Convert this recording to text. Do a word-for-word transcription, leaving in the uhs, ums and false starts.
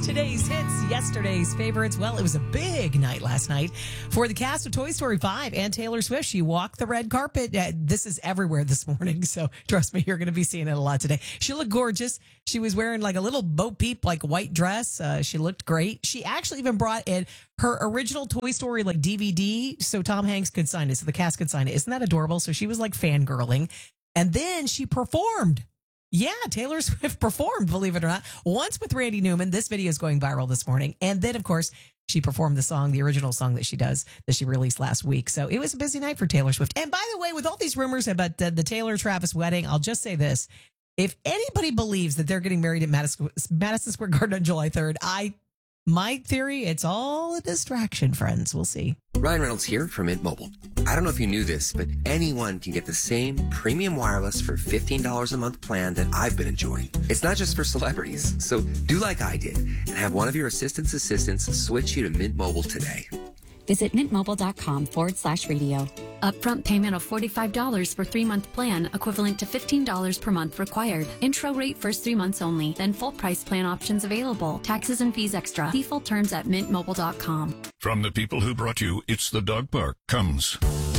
Today's hits, yesterday's favorites. Well, it was a big night last night for the cast of Toy Story five and Taylor Swift. She walked the red carpet. Uh, this is everywhere this morning, so trust me, you're going to be seeing it a lot today. She looked gorgeous. She was wearing like a little Bo Peep, like white dress. Uh, she looked great. She actually even brought in her original Toy Story like D V D so Tom Hanks could sign it, so the cast could sign it. Isn't that adorable? So she was like fangirling. And then she performed. Yeah, Taylor Swift performed, believe it or not, once with Randy Newman. This video is going viral this morning. And then, of course, she performed the song, the original song that she does, that she released last week. So it was a busy night for Taylor Swift. And by the way, with all these rumors about the, the Taylor-Travis wedding, I'll just say this. If anybody believes that they're getting married at Madison, Madison Square Garden on July third, I, my theory, it's all a distraction, friends. We'll see. Ryan Reynolds here from Mint Mobile. I don't know if you knew this, but anyone can get the same premium wireless for fifteen dollars a month plan that I've been enjoying. It's not just for celebrities. So do like I did and have one of your assistant's assistants switch you to Mint Mobile today. Visit mintmobile.com forward slash radio. Upfront payment of forty-five dollars for three-month plan, equivalent to fifteen dollars per month required. Intro rate first three months only, then full price plan options available. Taxes and fees extra. See full terms at mint mobile dot com. From the people who brought you It's the Dog Park comes